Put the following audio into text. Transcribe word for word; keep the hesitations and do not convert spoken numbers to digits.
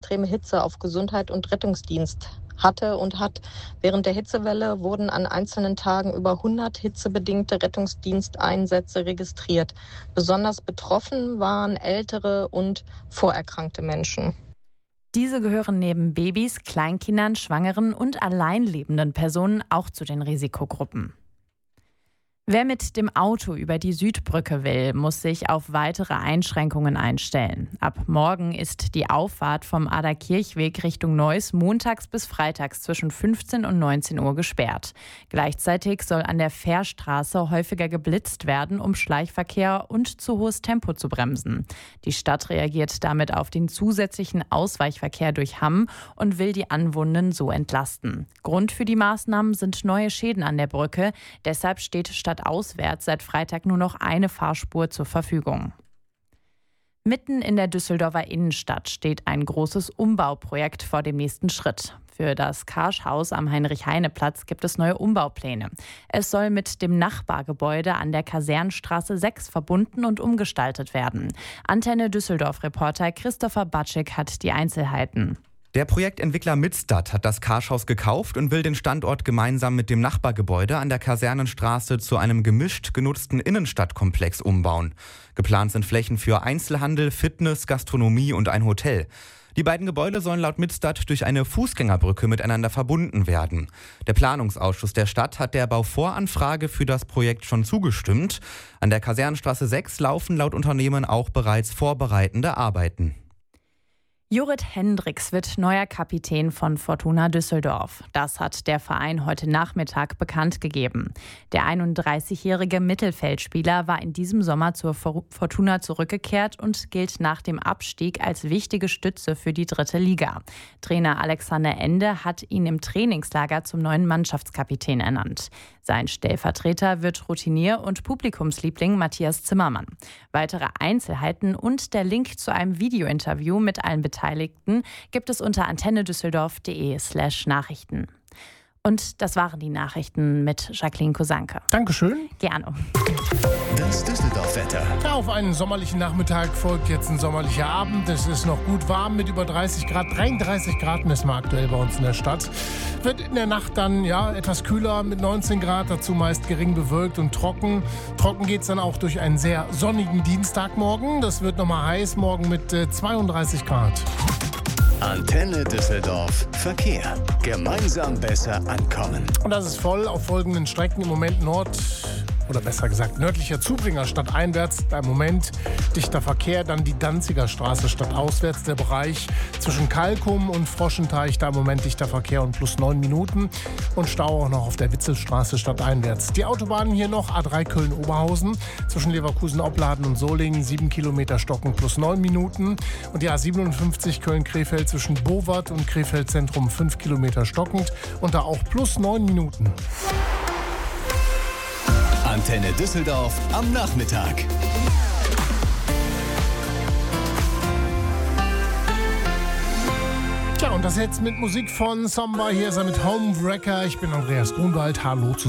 extreme Hitze auf Gesundheit und Rettungsdienst hatte und hat. Während der Hitzewelle wurden an einzelnen Tagen über hundert hitzebedingte Rettungsdiensteinsätze registriert. Besonders betroffen waren ältere und vorerkrankte Menschen. Diese gehören neben Babys, Kleinkindern, Schwangeren und alleinlebenden Personen auch zu den Risikogruppen. Wer mit dem Auto über die Südbrücke will, muss sich auf weitere Einschränkungen einstellen. Ab morgen ist die Auffahrt vom Ader-Kirchweg Richtung Neuss montags bis freitags zwischen fünfzehn und neunzehn Uhr gesperrt. Gleichzeitig soll an der Fährstraße häufiger geblitzt werden, um Schleichverkehr und zu hohes Tempo zu bremsen. Die Stadt reagiert damit auf den zusätzlichen Ausweichverkehr durch Hamm und will die Anwohnenden so entlasten. Grund für die Maßnahmen sind neue Schäden an der Brücke. Deshalb steht Stadt auswärts seit Freitag nur noch eine Fahrspur zur Verfügung. Mitten in der Düsseldorfer Innenstadt steht ein großes Umbauprojekt vor dem nächsten Schritt. Für das Karsch-Haus am Heinrich-Heine-Platz gibt es neue Umbaupläne. Es soll mit dem Nachbargebäude an der Kasernenstraße sechs verbunden und umgestaltet werden. Antenne Düsseldorf-Reporter Christopher Batschik hat die Einzelheiten. Der Projektentwickler Midstat hat das Karsch-Haus gekauft und will den Standort gemeinsam mit dem Nachbargebäude an der Kasernenstraße zu einem gemischt genutzten Innenstadtkomplex umbauen. Geplant sind Flächen für Einzelhandel, Fitness, Gastronomie und ein Hotel. Die beiden Gebäude sollen laut Midstat durch eine Fußgängerbrücke miteinander verbunden werden. Der Planungsausschuss der Stadt hat der Bauvoranfrage für das Projekt schon zugestimmt. An der Kasernenstraße sechs laufen laut Unternehmen auch bereits vorbereitende Arbeiten. Jorrit Hendricks wird neuer Kapitän von Fortuna Düsseldorf. Das hat der Verein heute Nachmittag bekannt gegeben. Der einunddreißigjährige Mittelfeldspieler war in diesem Sommer zur Fortuna zurückgekehrt und gilt nach dem Abstieg als wichtige Stütze für die dritte Liga. Trainer Alexander Ende hat ihn im Trainingslager zum neuen Mannschaftskapitän ernannt. Sein Stellvertreter wird Routinier- und Publikumsliebling Matthias Zimmermann. Weitere Einzelheiten und der Link zu einem Videointerview mit allen Beteiligten gibt es unter antennedüsseldorf.de slash Nachrichten. Und das waren die Nachrichten mit Jacqueline Kosanke. Dankeschön. Gerne. Das Düsseldorf-Wetter. Ja, auf einen sommerlichen Nachmittag folgt jetzt ein sommerlicher Abend. Es ist noch gut warm mit über dreißig Grad. dreiunddreißig Grad messen wir aktuell bei uns in der Stadt. Wird in der Nacht dann ja etwas kühler mit neunzehn Grad, dazu meist gering bewölkt und trocken. Trocken geht es dann auch durch einen sehr sonnigen Dienstagmorgen. Das wird nochmal heiß, morgen mit äh, zweiunddreißig Grad. Antenne Düsseldorf Verkehr. Gemeinsam besser ankommen. Und das ist voll auf folgenden Strecken im Moment Nord... oder besser gesagt nördlicher Zubringer stadteinwärts, da im Moment dichter Verkehr, dann die Danziger Straße stadtauswärts, der Bereich zwischen Kalkum und Froschenteich, da im Moment dichter Verkehr und plus neun Minuten und Stau auch noch auf der Witzelstraße stadteinwärts. Die Autobahnen hier noch, A drei Köln-Oberhausen, zwischen Leverkusen-Opladen und Solingen, sieben Kilometer stocken plus neun Minuten und die A siebenundfünfzig Köln-Krefeld zwischen Bowart und Krefeld-Zentrum, fünf Kilometer stockend und da auch plus neun Minuten. Antenne Düsseldorf am Nachmittag. Tja, und das jetzt mit Musik von Samba. Hier ist er mit Homewrecker. Ich bin Andreas Grunwald. Hallo zusammen.